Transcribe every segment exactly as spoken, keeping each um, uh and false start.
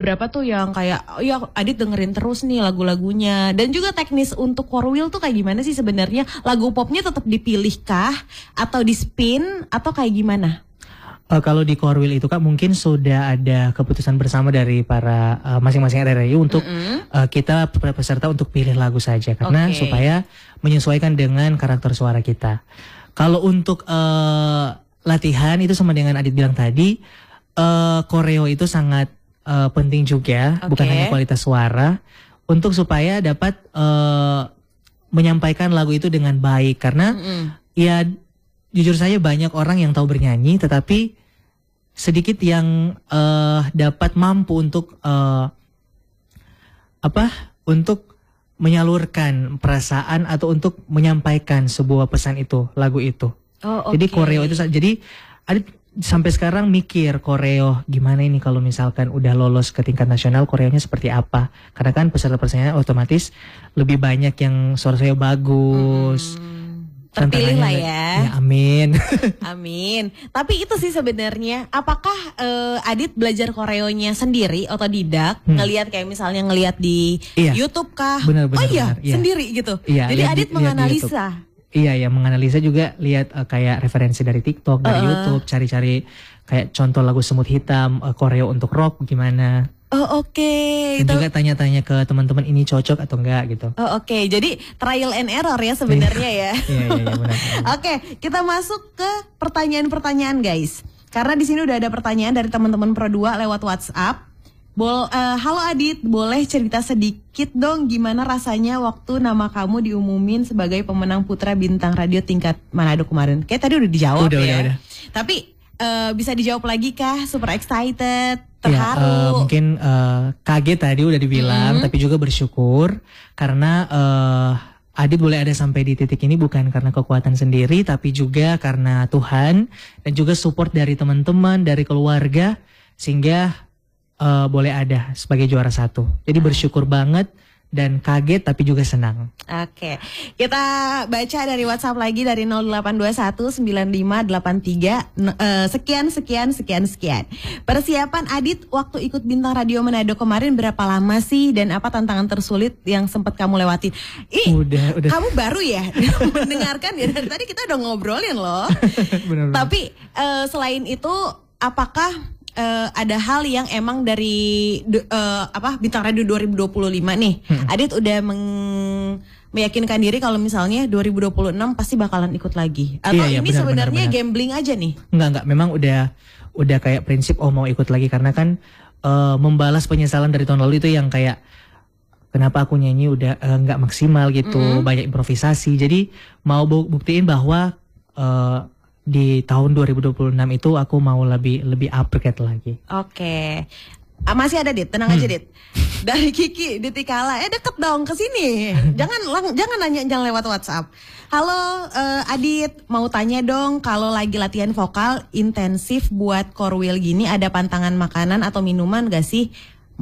beberapa tuh yang kayak, oh ya Adit dengerin terus nih lagu-lagunya. Dan juga teknis untuk Core Wheel tuh kayak gimana sih sebenarnya? Lagu popnya tetap dipilihkah? Atau di spin? Atau kayak gimana? Uh, kalau di Core Wheel itu Kak mungkin sudah ada keputusan bersama dari para uh, masing-masing R R I untuk mm-hmm. uh, kita peserta untuk pilih lagu saja. Karena okay. supaya menyesuaikan dengan karakter suara kita. Kalau untuk uh, latihan itu sama dengan Adit bilang tadi, uh, koreo itu sangat uh, penting juga, okay. bukan hanya kualitas suara, untuk supaya dapat uh, menyampaikan lagu itu dengan baik. Karena mm-hmm. ya jujur saja banyak orang yang tahu bernyanyi, tetapi sedikit yang uh, dapat mampu untuk uh, apa, untuk menyalurkan perasaan atau untuk menyampaikan sebuah pesan itu, lagu itu. Oh, okay. Jadi koreo itu, jadi Adit sampai sekarang mikir koreo gimana ini kalau misalkan udah lolos ke tingkat nasional, koreonya seperti apa? Karena kan peserta-pesertanya otomatis lebih banyak yang suara-suara bagus. Hmm. Terpilih lah ya. Ya amin. Amin. Tapi itu sih sebenarnya, apakah uh, Adit belajar koreonya sendiri otodidak, hmm. ngelihat kayak misalnya ngelihat di iya. YouTube kah? Benar, benar, oh iya, benar, iya. sendiri gitu. Iya, jadi Adit di, menganalisa. Iya, ya menganalisa juga, lihat uh, kayak referensi dari TikTok, dari uh. YouTube, cari-cari kayak contoh lagu Semut Hitam, uh, koreo untuk rock gimana. Oh oke. Okay. Dan itu juga tanya-tanya ke teman-teman ini cocok atau enggak gitu. Oh oke. Okay. Jadi trial and error ya sebenarnya ya. Iya iya iya benar. Oke, kita masuk ke pertanyaan-pertanyaan guys. Karena di sini udah ada pertanyaan dari teman-teman Pro dua lewat WhatsApp. Bol, uh, halo Adit, boleh cerita sedikit dong gimana rasanya waktu nama kamu diumumin sebagai pemenang Putra Bintang Radio tingkat Manado kemarin? Kayak tadi udah dijawab udah, ya. Udah, udah. Tapi uh, bisa dijawab lagi kah? Super excited. Ya, Terharu. uh, mungkin uh, kaget tadi udah dibilang, mm-hmm. tapi juga bersyukur karena uh, Adit boleh ada sampai di titik ini bukan karena kekuatan sendiri, tapi juga karena Tuhan dan juga support dari teman-teman, dari keluarga, sehingga uh, boleh ada sebagai juara satu. Jadi bersyukur banget dan kaget tapi juga senang. Oke, kita baca dari WhatsApp lagi dari nol delapan dua satu sembilan lima delapan tiga uh, sekian sekian sekian sekian. Persiapan Adit waktu ikut Bintang Radio Manado kemarin berapa lama sih dan apa tantangan tersulit yang sempat kamu lewati? Ih, udah, udah. Kamu baru ya mendengarkan ya, dari tadi kita udah ngobrolin loh. Benar, tapi uh, selain itu apakah Uh, ada hal yang emang dari uh, apa Bintang Radio dua ribu dua puluh lima nih, hmm. Adit udah meng, meyakinkan diri kalau misalnya dua ribu dua puluh enam pasti bakalan ikut lagi? Atau iya, iya, ini sebenarnya gambling aja nih? Enggak, enggak, memang udah udah kayak prinsip oh mau ikut lagi karena kan uh, membalas penyesalan dari tahun lalu itu yang kayak kenapa aku nyanyi udah uh, nggak maksimal gitu, mm-hmm. banyak improvisasi. Jadi mau buktiin bahwa uh, di tahun dua ribu dua puluh enam itu aku mau lebih lebih upgrade lagi. Oke. Ah, masih ada Dit, tenang hmm. aja Dit. Dari Kiki Ditikala, eh deket dong ke sini. Jangan lang, jangan nanya jangan lewat WhatsApp. Halo uh, Adit, mau tanya dong kalau lagi latihan vokal intensif buat Core Wheel gini ada pantangan makanan atau minuman gak sih?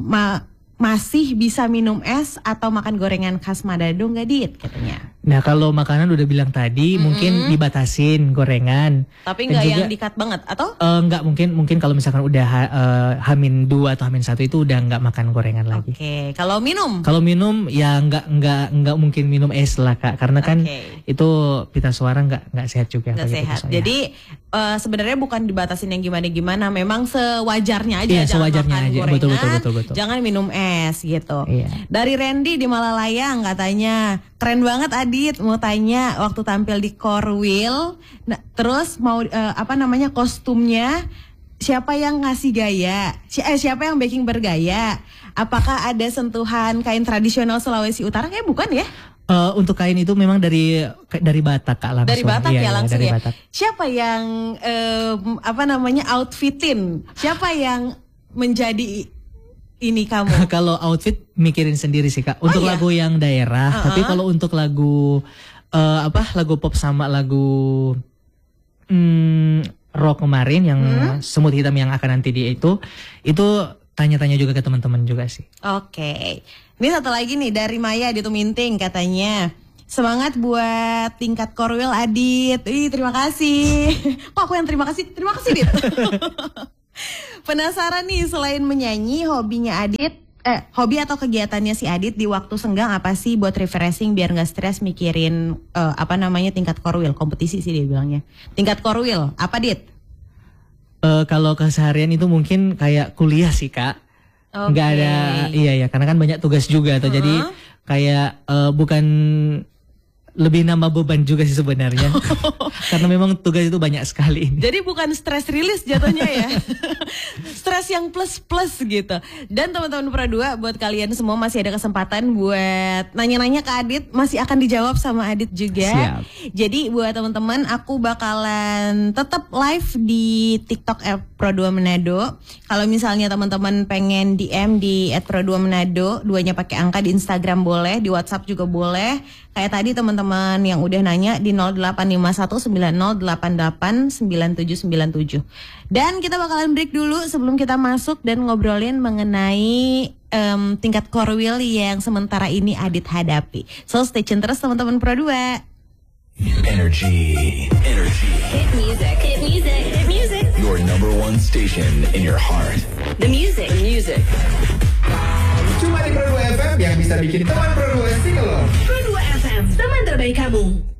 Ma masih bisa minum es atau makan gorengan khas Manado nggak Dit katanya? Nah kalau makanan udah bilang tadi mm-hmm. mungkin dibatasin gorengan. Tapi nggak yang di-cut banget atau? Uh, nggak mungkin mungkin kalau misalkan udah uh, hamin dua atau hamin satu itu udah nggak makan gorengan lagi. Oke, okay. Kalau minum? Kalau minum ya nggak nggak nggak mungkin minum es lah Kak, karena kan okay. itu pita suara nggak nggak sehat juga. Nggak sehat. Jadi uh, sebenarnya bukan dibatasin yang gimana-gimana, memang sewajarnya aja. Iya, jangan sewajarnya makan aja. Gorengan, betul, betul, betul, betul. Jangan minum es gitu. Iya. Dari Randy di Malalayang katanya keren banget Adit, mau tanya waktu tampil di Core Wheel, nah, terus mau uh, apa namanya kostumnya siapa yang ngasih gaya? Si, eh, siapa yang baking bergaya? Apakah ada sentuhan kain tradisional Sulawesi Utara? Kayak bukan ya? Uh, untuk kain itu memang dari dari Batak Kak langsung. Dari Batak iya, ya langsung dari ya. Batak. Siapa yang um, apa namanya outfitin? Siapa yang menjadi ini kamu? Kalau outfit mikirin sendiri sih Kak. Untuk oh, iya? lagu yang daerah, uh-huh. tapi kalau untuk lagu uh, apa lagu pop sama lagu hmm, rock kemarin yang hmm? Semut Hitam yang akan nanti dia itu itu tanya-tanya juga ke teman-teman juga sih. Oke. Okay. Ini satu lagi nih dari Maya di Tuminting katanya. Semangat buat tingkat Core Wheel Adit. Ih, terima kasih. Kok aku yang terima kasih? Terima kasih Dit. Penasaran nih, selain menyanyi, hobinya Adit, eh hobi atau kegiatannya si Adit di waktu senggang apa sih buat refreshing biar nggak stres mikirin eh, apa namanya tingkat korwil, kompetisi sih dia bilangnya. Tingkat korwil, apa Dit? Uh, kalau keseharian itu mungkin kayak kuliah sih Kak. Okay. Nggak ada, iya ya, karena kan banyak tugas juga tuh. Uh-huh. Jadi kayak uh, bukan lebih nambah beban juga sih sebenarnya. Karena memang tugas itu banyak sekali. Jadi bukan stress release jatuhnya ya. Stres yang plus-plus gitu. Dan teman-teman Pro dua, buat kalian semua masih ada kesempatan buat nanya-nanya ke Adit, masih akan dijawab sama Adit juga. Siap. Jadi buat teman-teman, aku bakalan tetap live di TikTok at Pro dua Manado. Kalau misalnya teman-teman pengen D M di at Pro dua Manado, duanya pakai angka, di Instagram boleh, di WhatsApp juga boleh. Kayak tadi teman-teman yang udah nanya di nol delapan lima satu sembilan nol delapan delapan sembilan tujuh sembilan tujuh. Dan kita bakalan break dulu sebelum kita masuk dan ngobrolin mengenai um, tingkat korwil yang sementara ini Adit hadapi. So stay tune terus teman-teman Pro dua. Energy, energy. Hit music, hit music, hit music. Your number one station in your heart. The music, music. Cuma di Pro dua F M yang bisa bikin teman Pro dua single. Pro dua F M, teman terbaik kamu.